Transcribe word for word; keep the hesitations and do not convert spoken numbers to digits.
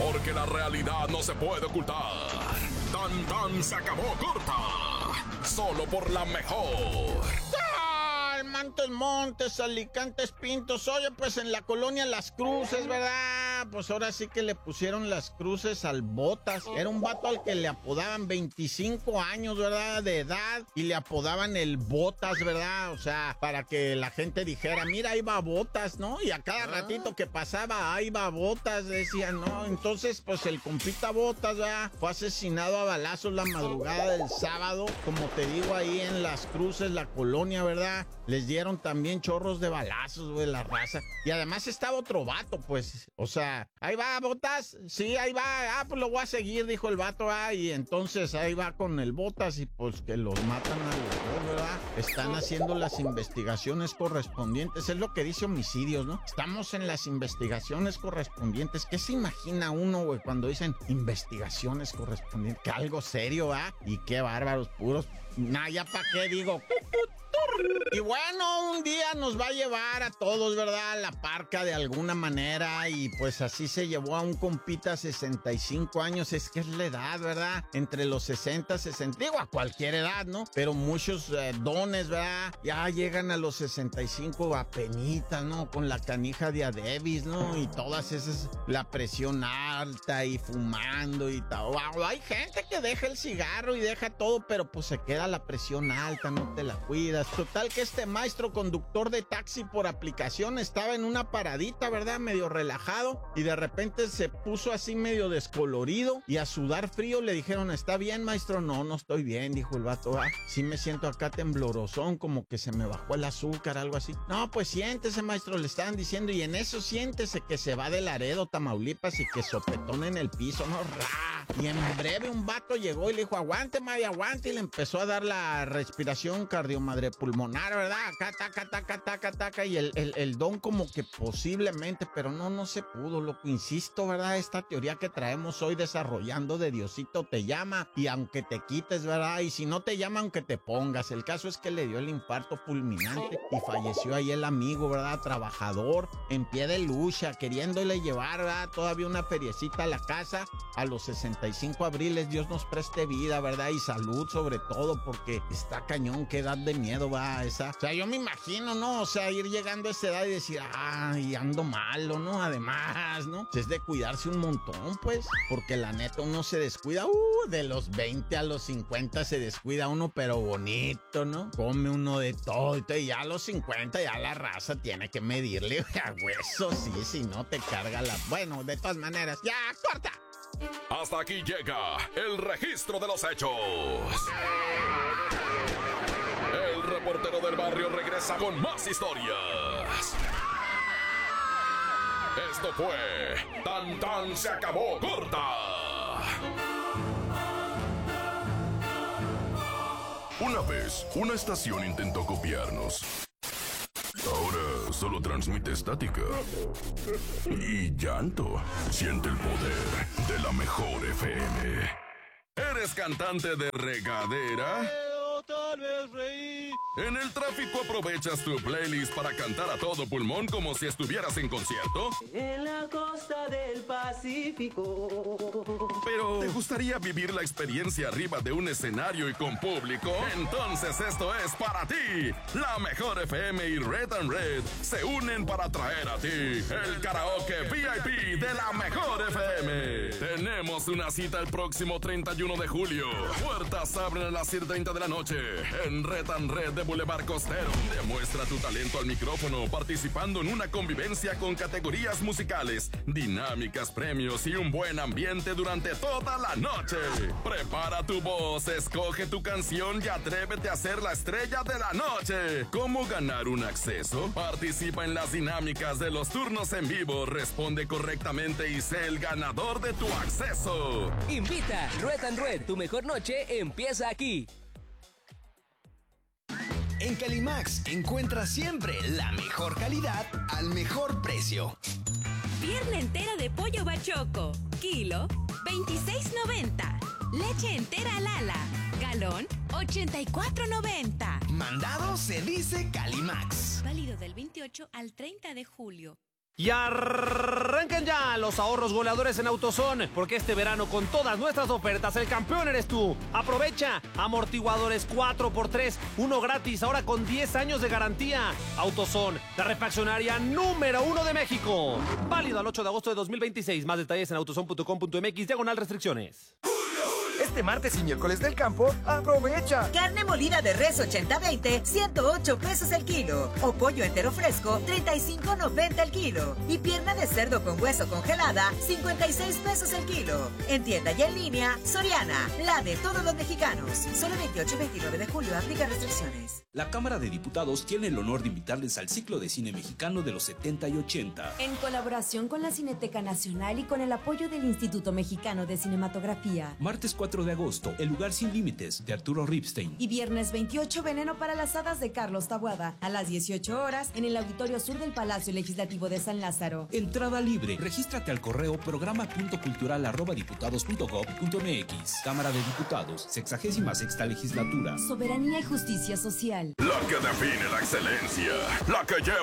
porque la realidad no se puede ocultar. Tan Tan se acabó corta, solo por la mejor. Montes, Montes, Alicantes, Pintos. Oye, pues en la colonia Las Cruces, ¿verdad? Pues ahora sí que le pusieron las cruces al Botas. Era un vato al que le apodaban veinticinco años, ¿verdad? De edad. Y le apodaban el Botas, ¿verdad? O sea, para que la gente dijera, mira, ahí va Botas, ¿no? Y a cada ratito que pasaba, ahí va Botas, decían, ¿no? Entonces, pues el compita Botas, ¿verdad? Fue asesinado a balazos la madrugada del sábado. Como te digo, ahí en Las Cruces, la colonia, ¿verdad? Les dieron también chorros de balazos, güey, la raza. Y además estaba otro vato, pues. O sea, ahí va, Botas. Sí, ahí va. Ah, pues lo voy a seguir, dijo el vato. Ah, y entonces ahí va con el Botas y pues que los matan a los dos, ¿verdad? Están haciendo las investigaciones correspondientes. Es lo que dice Homicidios, ¿no? Estamos en las investigaciones correspondientes. ¿Qué se imagina uno, güey, cuando dicen investigaciones correspondientes? Que algo serio, ¿ah? Y qué bárbaros puros. Nah, ya pa' qué digo. Y bueno, un día nos va a llevar a todos, ¿verdad? A la parca de alguna manera. Y pues así se llevó a un compita sesenta y cinco años. Es que es la edad, ¿verdad? Entre los sesenta, sesenta, digo a cualquier edad, ¿no? Pero muchos eh, dones, ¿verdad? Ya llegan a los sesenta y cinco apenitas, ¿no? Con la canija de Adebis, ¿no? Y todas esas, la presión alta y fumando y tal. Wow, hay gente que deja el cigarro y deja todo, pero pues se queda la presión alta, no te la cuidas. Total que este maestro conductor de taxi por aplicación estaba en una paradita, ¿verdad? Medio relajado y de repente se puso así medio descolorido y a sudar frío. Le dijeron, ¿está bien, maestro? No, no estoy bien, dijo el vato. Ah, sí me siento acá temblorosón, como que se me bajó el azúcar, algo así. No, pues siéntese, maestro, le estaban diciendo, y en eso siéntese que se va de Laredo, Tamaulipas, y que sopetón en el piso, ¿no? ¡Ra! Y en breve un vato llegó y le dijo, aguante, madre, aguante, y le empezó a dar la respiración cardiomadrepulmonar, ¿verdad? Acá, taca, taca, taca, taca, y el, el, el don como que posiblemente, pero no, no se pudo, loco, insisto, ¿verdad? Esta teoría que traemos hoy desarrollando de Diosito te llama, y aunque te quites, ¿verdad? Y si no te llama, aunque te pongas. El caso es que le dio el infarto fulminante y falleció ahí el amigo, ¿verdad? Trabajador, en pie de lucha, queriéndole llevar, ¿verdad? Todavía una feriecita a la casa a los sesenta y cinco abriles. Dios nos preste vida, ¿verdad? Y salud sobre todo, porque está cañón, qué edad de miedo va esa. O sea, yo me imagino, ¿no? O sea, ir llegando a esa edad y decir, ay, ando malo, ¿no? Además, ¿no? Es de cuidarse un montón, pues, porque la neta uno se descuida, uh, de los veinte a los cincuenta se descuida uno, pero bonito, ¿no? Come uno de todo, y ya a los cincuenta ya la raza tiene que medirle a hueso, sí, si no te carga la... Bueno, de todas maneras, ya, corta. Hasta aquí llega el registro de los hechos. El reportero del barrio regresa con más historias. Esto fue Tan Tan se acabó corta. Una vez, una estación intentó copiarnos. Ahora solo transmite estática y llanto. Siente el poder de la mejor F M. ¿Eres cantante de regadera? Tal vez reír. En el tráfico aprovechas tu playlist para cantar a todo pulmón como si estuvieras en concierto. En la costa del Pacífico. Pero ¿te gustaría vivir la experiencia arriba de un escenario y con público? Entonces esto es para ti. La mejor F M y Red and Red se unen para traer a ti el karaoke V I P de la mejor F M. Tenemos una cita el próximo treinta y uno de julio. Puertas abren a las siete treinta de la noche en Red and Red de Boulevard Costero. Demuestra tu talento al micrófono participando en una convivencia con categorías musicales, dinámicas, premios y un buen ambiente durante toda la noche. Prepara tu voz, escoge tu canción y atrévete a ser la estrella de la noche. ¿Cómo ganar un acceso? Participa en las dinámicas de los turnos en vivo, responde correctamente y sé el ganador de tu acceso. Invita Red and Red, tu mejor noche empieza aquí. En Calimax encuentras siempre la mejor calidad al mejor precio. Pierna entera de pollo bachoco, kilo veintiséis noventa. Leche entera Lala, galón ochenta y cuatro noventa. Mandado se dice Calimax. Válido del veintiocho al treinta de julio. Y arrancan ya los ahorros goleadores en AutoZone, porque este verano con todas nuestras ofertas el campeón eres tú. Aprovecha amortiguadores cuatro por tres, uno gratis, ahora con diez años de garantía. AutoZone, la refaccionaria número uno de México. Válido al ocho de agosto de dos mil veintiséis. Más detalles en autozone punto com punto mx, diagonal restricciones. Este martes y miércoles del campo, aprovecha. Carne molida de res ochenta veinte, ciento ocho pesos el kilo. O pollo entero fresco, treinta y cinco noventa el kilo. Y pierna de cerdo con hueso congelada, cincuenta y seis pesos el kilo. En tienda y en línea, Soriana, la de todos los mexicanos. Solo veintiocho y veintinueve de julio, aplica restricciones. La Cámara de Diputados tiene el honor de invitarles al ciclo de cine mexicano de los setenta y ochenta. En colaboración con la Cineteca Nacional y con el apoyo del Instituto Mexicano de Cinematografía. Martes cuatro de agosto, El lugar sin límites, de Arturo Ripstein. Y viernes veintiocho, Veneno para las hadas, de Carlos Taboada, a las dieciocho horas, en el Auditorio Sur del Palacio Legislativo de San Lázaro. Entrada libre. Regístrate al correo programa punto cultural arroba diputados punto gob punto mx. Cámara de Diputados, sexagésima sexta legislatura. Soberanía y justicia social. La que define la excelencia, la que lleva